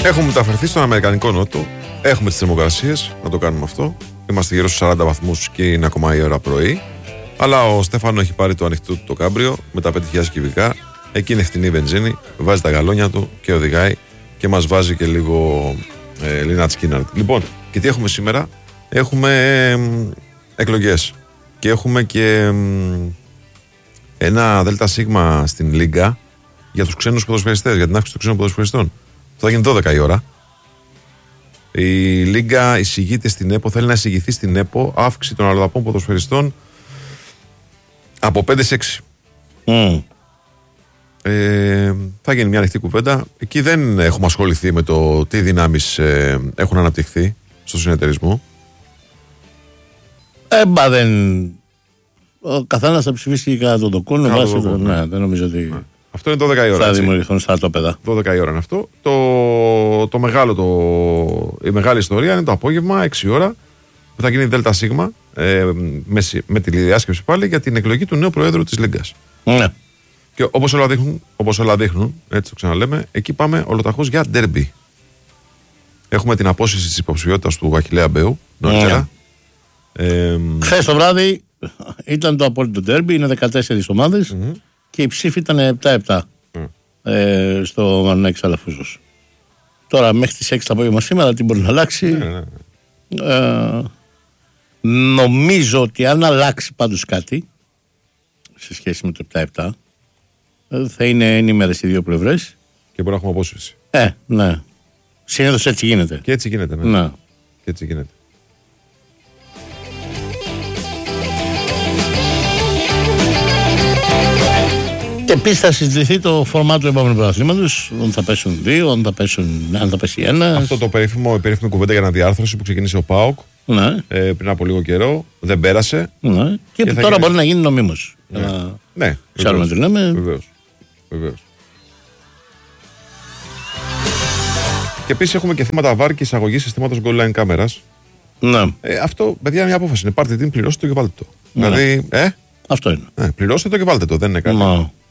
Έχουμε μεταφερθεί στον Αμερικανικό Νότο. Έχουμε τις θερμοκρασίες να το κάνουμε αυτό. Είμαστε γύρω στους 40 βαθμούς και είναι ακόμα η ώρα πρωί. Αλλά ο Στέφανο έχει πάρει το ανοιχτό του το κάμπριο με τα 5.000 κυβικά. Εκεί είναι φτηνή βενζίνη. Βάζει τα γαλόνια του και οδηγάει και μας βάζει και λίγο Λίνατ Σκίναρτ. Λοιπόν, και τι έχουμε σήμερα? Έχουμε εκλογές. Και έχουμε και ένα ΔΣ στην Λίγκα για τους ξένους ποδοσφαιριστές, για την αύξηση των ξένων ποδοσφαιριστών. Θα γίνει 12 η ώρα. Η Λίγκα εισηγείται στην ΕΠΟ, θέλει να εισηγηθεί στην ΕΠΟ αύξηση των αλλοδαπών ποδοσφαιριστών από 5 σε 6. Θα γίνει μια ανοιχτή κουβέντα. Εκεί δεν έχουμε ασχοληθεί με το τι δυνάμεις έχουν αναπτυχθεί στο συνεταιρισμό. Ο καθένας θα ψηφίσει κατά τον κόνο. Ναι, δεν νομίζω ότι. Ναι. Αυτό είναι 12 η ώρα. Θα δημιουργηθούν στρατόπεδα. 12 η ώρα είναι αυτό. Η μεγάλη ιστορία είναι το απόγευμα, 6 η ώρα, που θα γίνει ΔΣ με τη διάσκεψη πάλι για την εκλογή του νέου Προέδρου της Λίγκας. Ναι. Και όπως όλα δείχνουν, έτσι το ξαναλέμε, εκεί πάμε ολοταχώς για ντέρμπι. Έχουμε την απόσυρση της υποψηφιότητας του Αχιλλέα Μπέου νωρίτερα. Χθες το βράδυ ήταν το απόλυτο ντέρμπι, είναι 14 ομάδες και η ψήφη ήταν 7-7 στο Μανέξ Αλαφούζος. Τώρα μέχρι τις 6 το απόγευμα σήμερα τι μπορεί να αλλάξει? Νομίζω ότι αν αλλάξει πάντως κάτι σε σχέση με το 7-7 θα είναι ενήμερες οι δύο πλευρές και μπορεί να έχουμε απόσυρση. Ναι. Συνήθως έτσι γίνεται. Και έτσι γίνεται, ναι. Ναι. Και έτσι γίνεται. Και επίσης θα συζητηθεί το φορμάτ του επόμενου πρωταθλήματος. Αν θα πέσουν δύο, αν θα πέσει ένα. Αυτό το περίφημη κουβέντα για αναδιάρθρωση που ξεκίνησε ο ΠΑΟΚ πριν από λίγο καιρό. Δεν πέρασε. Ναι. Και τώρα γίνει... μπορεί να γίνει νομίμως. Ναι. Ξέρουμε τι λέμε. Βεβαίως. Και επίσης έχουμε και θέματα βάρ και εισαγωγή συστήματος goal line κάμερας. Ναι. Αυτό, παιδιά, είναι μια απόφαση. Είναι πάρτε την, πληρώστε το και βάλτε το. Ναι. Δηλαδή, αυτό είναι. Πληρώστε το και βάλτε το. Δεν είναι κάτι. Ναι.